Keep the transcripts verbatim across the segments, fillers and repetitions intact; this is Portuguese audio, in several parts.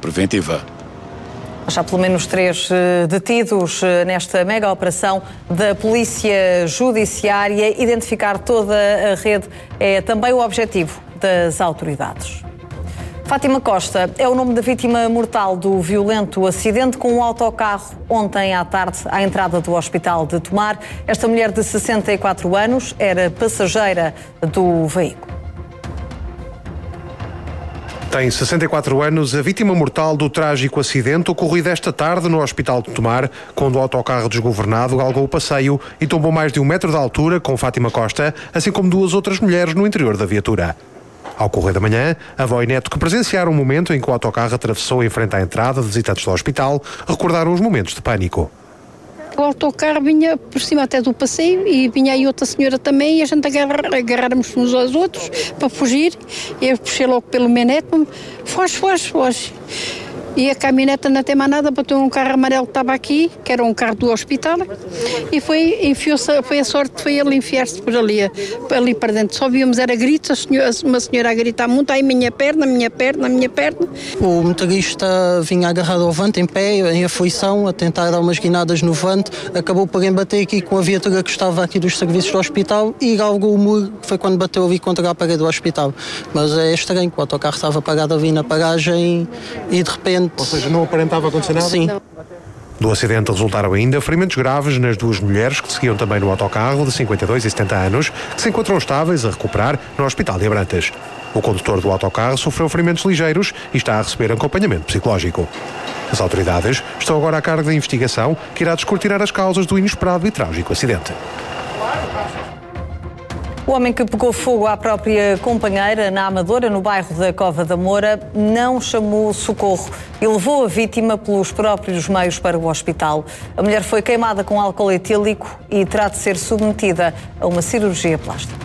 preventiva. Já pelo menos três detidos nesta mega operação da Polícia Judiciária. Identificar toda a rede é também o objetivo das autoridades. Fátima Costa é o nome da vítima mortal do violento acidente com um autocarro ontem à tarde à entrada do Hospital de Tomar. Esta mulher de sessenta e quatro anos era passageira do veículo. Tem sessenta e quatro anos, a vítima mortal do trágico acidente ocorrido esta tarde no Hospital de Tomar, quando o autocarro desgovernado galgou o passeio e tombou mais de um metro de altura com Fátima Costa, assim como duas outras mulheres no interior da viatura. Ao correr da manhã, avó e neto que presenciaram o momento em que o autocarro atravessou em frente à entrada de visitantes do hospital recordaram os momentos de pânico. O autocarro vinha por cima até do passeio e vinha aí outra senhora também e a gente agarrar, agarráramos uns aos outros para fugir. Eu puxei logo pelo menete, foge, foge, foge. E a caminhoneta não tem mais nada, bateu um carro amarelo que estava aqui, que era um carro do hospital, e foi, enfiou-se, foi a sorte, foi ele enfiar-se por ali, ali para dentro. Só víamos, era gritos, a senhora, uma senhora a gritar muito, ai, minha perna, minha perna, minha perna. O motorista vinha agarrado ao volante, em pé, em aflição, a tentar dar umas guinadas no volante, acabou por embater aqui com a viatura que estava aqui dos serviços do hospital e galgou o muro, que foi quando bateu ali contra a parede do hospital. Mas é estranho, que o autocarro estava parado ali na paragem e de repente... Ou seja, não aparentava acontecer nada? Sim. Do acidente resultaram ainda ferimentos graves nas duas mulheres que seguiam também no autocarro, de cinquenta e dois e setenta anos, que se encontram estáveis a recuperar no Hospital de Abrantes. O condutor do autocarro sofreu ferimentos ligeiros e está a receber acompanhamento psicológico. As autoridades estão agora a cargo da investigação, que irá descortinar as causas do inesperado e trágico acidente. O homem que pegou fogo à própria companheira na Amadora, no bairro da Cova da Moura, não chamou socorro e levou a vítima pelos próprios meios para o hospital. A mulher foi queimada com álcool etílico e terá de ser submetida a uma cirurgia plástica.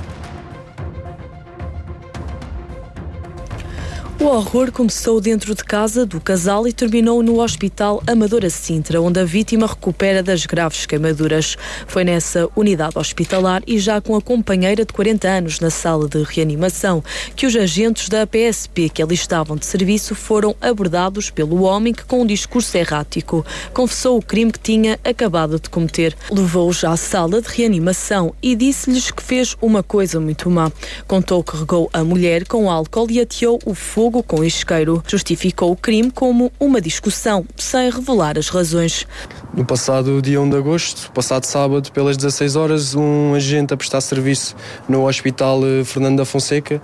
O horror começou dentro de casa do casal e terminou no Hospital Amadora Sintra, onde a vítima recupera das graves queimaduras. Foi nessa unidade hospitalar e já com a companheira de quarenta anos na sala de reanimação que os agentes da P S P que ali estavam de serviço foram abordados pelo homem que, com um discurso errático, confessou o crime que tinha acabado de cometer. Levou-os à sala de reanimação e disse-lhes que fez uma coisa muito má. Contou que regou a mulher com álcool e ateou o fogo com isqueiro. Justificou o crime como uma discussão, sem revelar as razões. No passado dia um de agosto, passado sábado, pelas dezasseis horas, um agente a prestar serviço no Hospital Fernando da Fonseca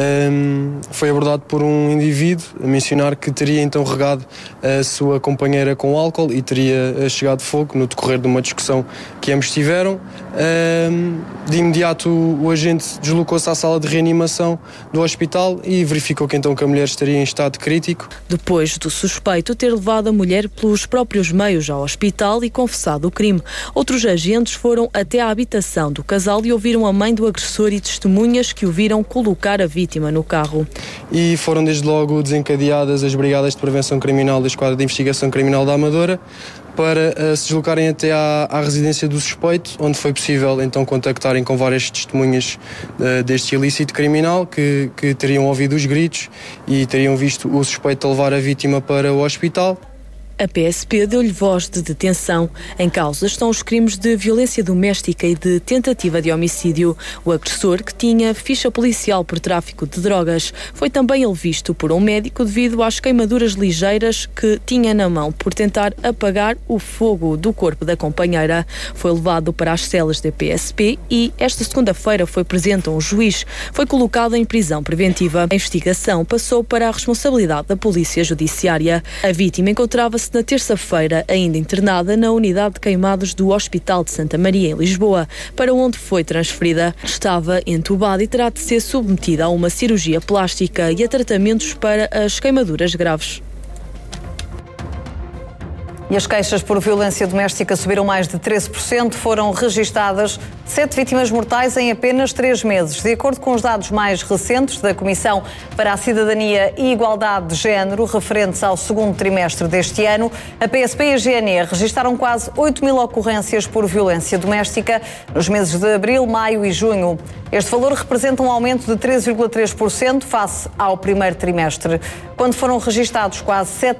um, foi abordado por um indivíduo a mencionar que teria então regado a sua companheira com álcool e teria chegado fogo no decorrer de uma discussão que ambos tiveram. Um, de imediato o, o agente deslocou-se à sala de reanimação do hospital e verificou que então que a mulher estaria em estado crítico. Depois do suspeito ter levado a mulher pelos próprios meios ao hospital e confessado o crime, outros agentes foram até à habitação do casal e ouviram a mãe do agressor e testemunhas que o viram colocar a vítima no carro. E foram desde logo desencadeadas as brigadas de prevenção criminal da Esquadra de Investigação Criminal da Amadora para uh, se deslocarem até à, à residência do suspeito, onde foi possível então contactarem com várias testemunhas uh, deste ilícito criminal que, que teriam ouvido os gritos e teriam visto o suspeito levar a vítima para o hospital. A P S P deu-lhe voz de detenção. Em causa estão os crimes de violência doméstica e de tentativa de homicídio. O agressor, que tinha ficha policial por tráfico de drogas, foi também ele visto por um médico devido às queimaduras ligeiras que tinha na mão por tentar apagar o fogo do corpo da companheira. Foi levado para as celas da P S P e esta segunda-feira foi presente um juiz. Foi colocado em prisão preventiva. A investigação passou para a responsabilidade da Polícia Judiciária. A vítima encontrava-se na terça-feira, ainda internada na unidade de queimados do Hospital de Santa Maria, em Lisboa, para onde foi transferida. Estava entubada e terá de ser submetida a uma cirurgia plástica e a tratamentos para as queimaduras graves. E as queixas por violência doméstica subiram mais de treze por cento. Foram registadas sete vítimas mortais em apenas três meses. De acordo com os dados mais recentes da Comissão para a Cidadania e Igualdade de Género, referentes ao segundo trimestre deste ano, a P S P e a G N E registaram quase oito mil ocorrências por violência doméstica nos meses de abril, maio e junho. Este valor representa um aumento de treze vírgula três por cento face ao primeiro trimestre, quando foram registados quase sete